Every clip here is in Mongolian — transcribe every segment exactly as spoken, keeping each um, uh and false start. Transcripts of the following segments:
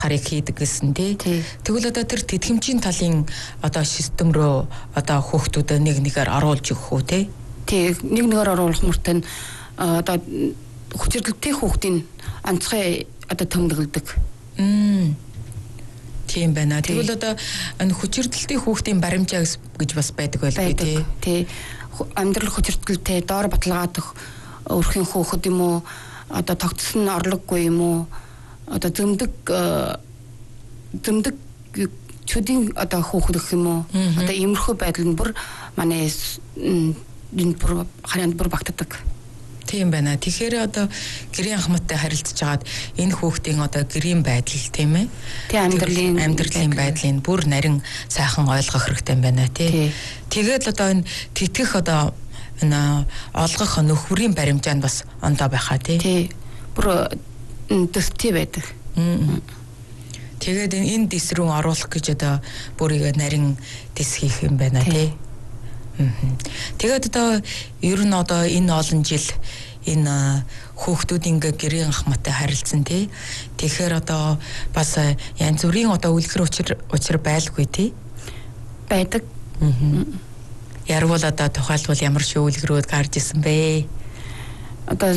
харыг хийдэг гэсэн тий. Тэгвэл одоо тэр тэтгэмжийн талын одоо систем рүү одоо хүүхдүүдэд нэг нэгээр оруулж өгөх үү тий? Тий, нэг нэгээр оруулах мөртөө одоо хүчирдэлтэй хүүхдийн онцгой одоо тэмдэглэдэг. Мм. Тийм байна. Тэгвэл одоо хүчирдэлтэй хүүхдийн баримжаа гэж бас байдаг байлгүй тий. Тий. Амьдрал хүчирдэлтэй доор баталгаадах өрхийн хүүхэд юм уу? Одоо тогтсон орлогогүй юм уу? Одоо зөмдөг зөмдөг чөдийн одоо хүүхэд гэх юм уу? Одоо иймэрхүү байдал нь бүр манай энэ бүр харин бүр багтдаг. Тийм байна. Тэгэхээр одоо гэрийн ахмадтай харилцаж хагаад энэ хүүхдийн одоо гэрийн байдал тийм ээ. Тийм амьдралын амьдралын байдлыг бүр нарийн сайхан ойлгох хэрэгтэй байна тий. Тэгээд одоо энэ тэтгэх одоо энэ олгох нөхөрийн баримжаа нь бас ондоо байхаа тий. Тий. Бүр дэстэй байдаг. Тэгээд энэ дэс рүү оруулах гэж одоо бүрийг нарийн дэс хийх юм байна тий. Тэгээд одоо ер нь одоо энэ олон жил энэ хүүхдүүд ингээ гэрийн ахмадтай харилцсан тий. Тэгэхээр одоо бас янз бүрийн одоо үлгэр учир учир байлгүй тий. Байдаг. Ярвал одоо тухайлбал ямар шиг үлгэрүүд гарч исэн бэ? Одоо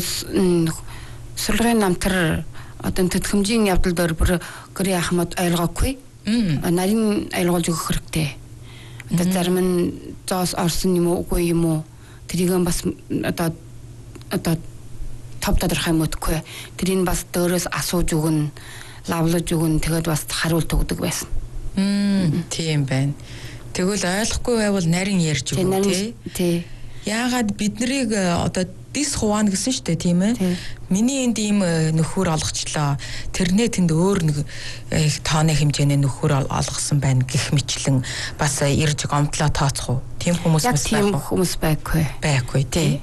сулрын намтар одоо тэтгэмжийн явдал дээр бүр гэрийн ахмад ойлгоогүй. Нарийн ойлгуулж өгөх хэрэгтэй. Одоо зарим нь зоос орсон юм уу үгүй юм уу? Тэрийг бас одоо одоо топ тодорхой мэдгүй. Тэрийг бас дөөрөөс асууж өгнө, лавлаж өгнө, тэгээд бас хариулт өгдөг байсан. Мм, тийм байна. Тэгвэл ойлгохгүй байвал нарийн ярьж өгнө тий. Тий. Яагаад бид нарыг одоо дис хуваана гэсэн шүү дээ тийм ээ. Миний энд ийм нөхөр олгочлоо. Тэрнээ тэнд өөр нэг тооны хэмжээний нөхөр олгосон байна гэх мэтлэн бас ирж гомдлоо тооцох уу? Тийм хүмүүс бас байх уу? Тийм хүмүүс байхгүй. Байхгүй тий.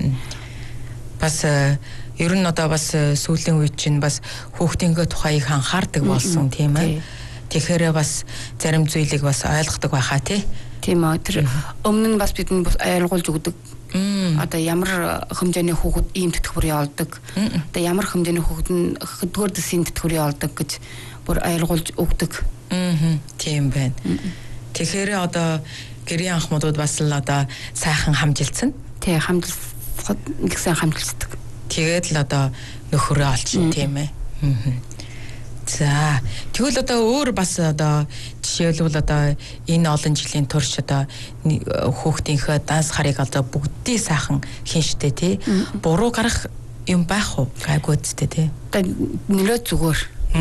Бас ер нь одоо бас сүүлийн үед чинь бас хүүхдийнхээ тухайг анхаардаг болсон тийм ээ. Тэгэхээр бас зарим зүйлийг бас ойлгодог байхаа тий. Тийм ээ. Тэр өмнө нь бас бидний бас ойлгуулж өгдөг. Одоо ямар хэмжээний хүүхэд ийм тэтгэврийн олдог. Одоо ямар хэмжээний хүүхэд нь хөдөлгөөр дэсийн тэтгэврийн олдог гэж бүр ойлгуулж өгдөг. Аа. Тийм байна. Тэгэхээр одоо гэрийн анхмуудууд бас л одоо сайхан хамжилсан. Тий, хамжилсан нэг сайн хамжилдаг. Тэгээд л одоо нөхөрөө олчихсон тийм ээ. Аа. За тэгвэл одоо өөр бас одоо жишээлбэл одоо энэ олон жилийн турш одоо хүүхдийнхээ данс харыг одоо бүгдийг сайхан хийн штэ тий. Буруу гарах юм байх уу? Гайгүй үстэй тий. Одоо нөлөө зүгээр.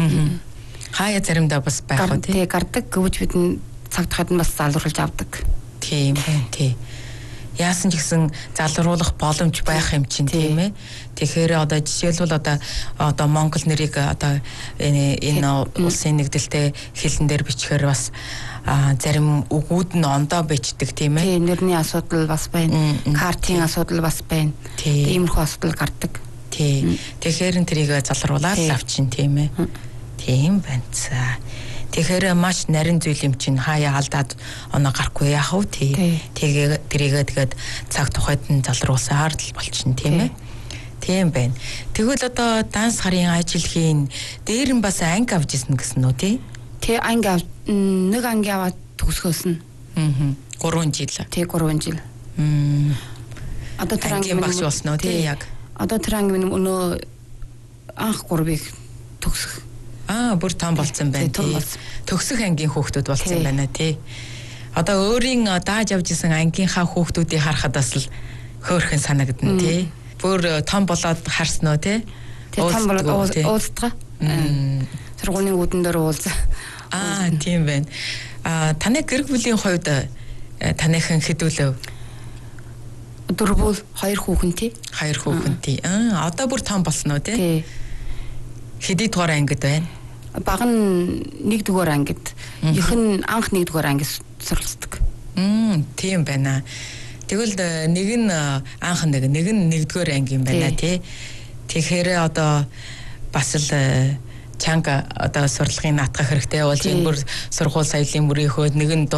Хаяа заримдаа бас байх уу тий. Тий гардаг гэвч бид нь цаг тахад нь бас залруулж авдаг. Тийм байна тий. Яасан ч гэсэн залруулах боломж байх юм чинь тийм ээ. Тэгэхээр одоо жишээлбэл одоо одоо Монгол нэрийг одоо энэ энэ улсын нэгдэлтэй хэлэн дээр бичгээр бас зарим үгүүд нь ондоо бичдэг тийм ээ. Тийм нэрний асуудал бас байна. Картын асуудал бас байна. Иймэрхүү асуудал гардаг. Тийм. Тэгэхээр н тэрийг залруулаад авчин тийм ээ. Тийм байна. За. Тэгэхээр маш нарийн зүйл юм чинь хаяа алдаад оноо гарахгүй яах вэ тий. Тэгээ тэрийгээ тэгээд цаг тухайд нь залруулсаар л болчихно тийм ээ. Тийм байна. Тэгвэл одоо данс харын ажилхийн дээр нь бас анги авч ирсэн гэсэн үү тий? Тий анги нэг анги аваад төгсгөөсөн. Аа. гурван жил. Тий гурван жил. Мм. Одоо тэр анги багш болсноо тий яг. Одоо тэр анги минь өнөө анх гурвыг төгсөх. Аа бүр том болсон байна тий. Төгсөх ангийн хүүхдүүд болсон байна тий. Одоо өөрийн дааж авч исэн ангийнхаа хүүхдүүдийг харахад бас л хөөрхөн санагдана тий. Бүр том болоод харсноо тий. Том болоод уулздаг. Сургуулийн үүдэн дээр уулзаа. Аа тийм байна. Аа таны гэр бүлийн хувьд таныхан хэдүүлв? Дөрвөл хоёр хүүхэн тий. Хоёр хүүхэн тий. Аа одоо бүр том болсноо тий. Хэдий дугаар ангид байна? Баг нь нэг дугаар ангид. Их нь анх нэг дугаар ангид суралцдаг. Мм, тийм байна. Тэгвэл нэг нь анх нэг, нэг нь нэгдүгээр анги юм байна тий. Тэгэхээр одоо бас л чанга одоо сурлагын наатгах хэрэгтэй бол энэ бүр сургууль соёлын мөрийнхөө нэг нь